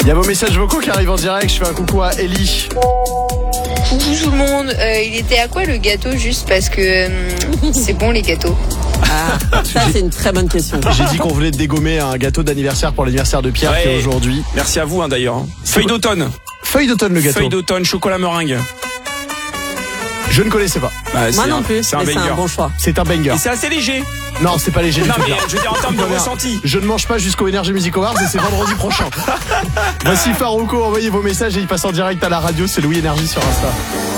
Il y a vos messages vocaux qui arrivent en direct. Je fais un coucou à Ellie. Coucou tout le monde. Il était à quoi le gâteau, juste parce que c'est bon les gâteaux? Ah, ça c'est une très bonne question. J'ai dit qu'on voulait dégommer un gâteau d'anniversaire pour l'anniversaire de Pierre qui est aujourd'hui. Merci à vous d'ailleurs. Feuille d'automne. Feuille d'automne le gâteau. Feuille d'automne, chocolat meringue. Je ne connaissais pas. Bah, Moi non plus, c'est un mais c'est banger. un bon choix. C'est un banger. Et c'est assez léger. Non, c'est pas léger du Non tout. mais je veux dire en termes de ressenti. Je ne mange pas jusqu'au Energy Music Awards et c'est vendredi prochain. Voici Farouko, envoyez vos messages et il passe en direct à la radio, c'est Louis Énergie sur Insta.